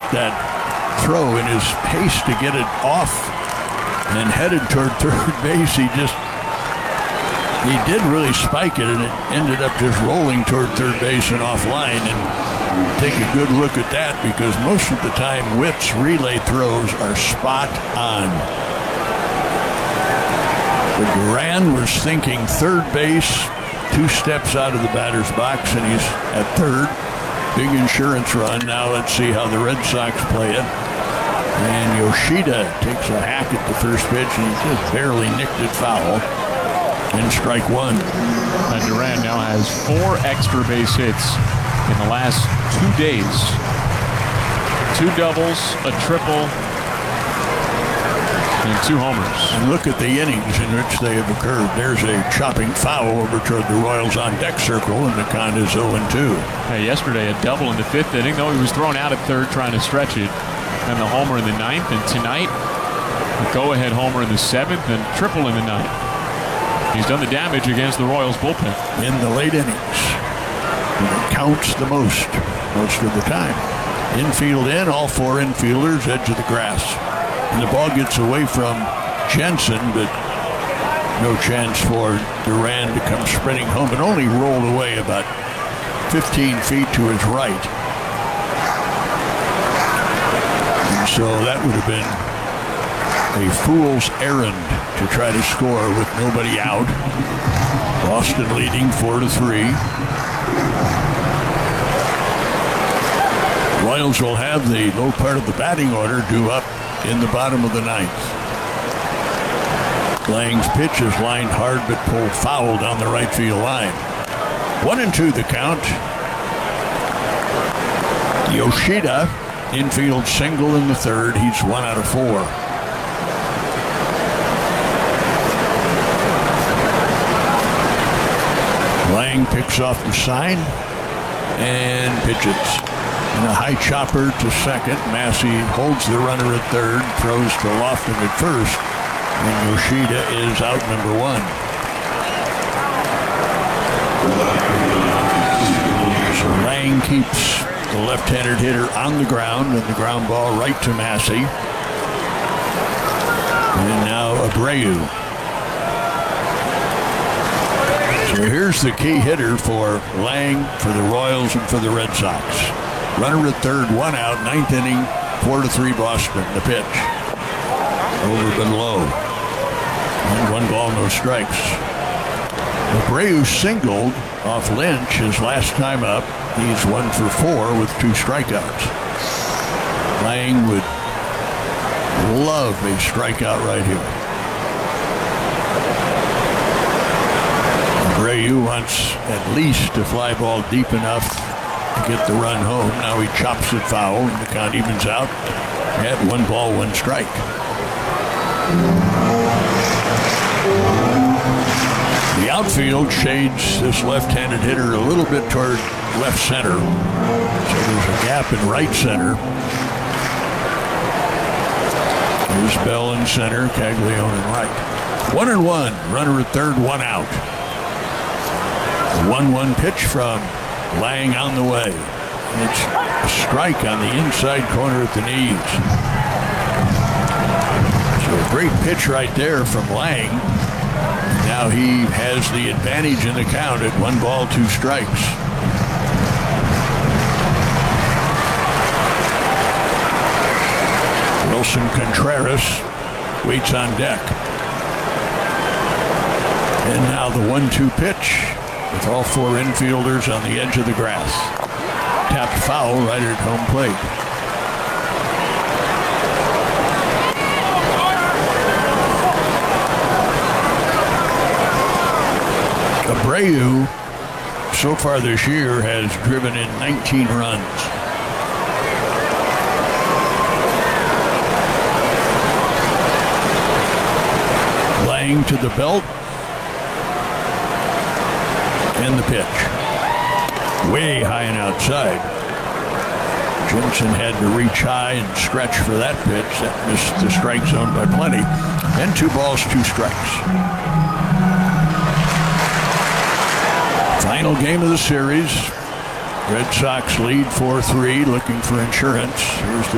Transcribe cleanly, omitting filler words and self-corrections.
that throw in his haste to get it off and headed toward third base. He did really spike it, and it ended up just rolling toward third base and offline. And take a good look at that, because most of the time Witt's relay throws are spot on. But Duran was thinking third base, 2 steps out of the batter's box, and he's at third. Big insurance run. Now let's see how the Red Sox play it. And Yoshida takes a hack at the first pitch, and he just barely nicked it foul. And strike one. And Duran now has 4 extra base hits in the last 2 days. 2 doubles, a triple, and 2 homers. And look at the innings in which they have occurred. There's a chopping foul over toward the Royals on deck circle, and the count is 0-2. Hey, yesterday, a double in the 5th inning, though he was thrown out at third trying to stretch it. And the homer in the 9th, and tonight, a go-ahead homer in the 7th and triple in the 9th. He's done the damage against the Royals bullpen. In the late innings, when it counts the most of the time. Infield in, all 4 infielders, edge of the grass. And the ball gets away from Jensen, but no chance for Duran to come sprinting home. It only rolled away about 15 feet to his right. And so that would have been a fool's errand to try to score with nobody out. Boston leading 4-3. Royals will have the low part of the batting order due up in the bottom of the 9th. Lang's pitch is lined hard but pulled foul down the right field line. 1-2 the count. Yoshida, infield single in the 3rd. He's 1 out of 4. Lang picks off the sign and pitches. And a high chopper to second. Massey holds the runner at third, throws to Lofton at first, and Yoshida is out number 1. So Lang keeps the left-handed hitter on the ground, and the ground ball right to Massey. And now Abreu. So here's the key hitter for Lang, for the Royals, and for the Red Sox. Runner at third, 1 out, 9th inning, 4-3 Boston. The pitch. Over but low. And 1 ball, no strikes. Abreu singled off Lynch his last time up. He's 1 for 4 with 2 strikeouts. Lang would love a strikeout right here. Abreu wants at least a fly ball deep enough to get the run home. Now he chops it foul, and the count evens out at 1 ball, 1 strike. The outfield shades this left-handed hitter a little bit toward left center. So there's a gap in right center. Here's Bell in center, Caglione in right. 1-1, runner at third, 1 out. The 1-1 pitch from Lang on the way. It's a strike on the inside corner at the knees. So a great pitch right there from Lang. Now he has the advantage in the count at 1 ball, 2 strikes. Wilson Contreras waits on deck. And now the 1-2 pitch with all 4 infielders on the edge of the grass. Tapped foul right at home plate. Abreu, so far this year, has driven in 19 runs. Lang to the belt. And the pitch. Way high and outside. Jensen had to reach high and stretch for that pitch. That missed the strike zone by plenty. And 2 balls, 2 strikes. Final game of the series. Red Sox lead 4-3, looking for insurance. Here's the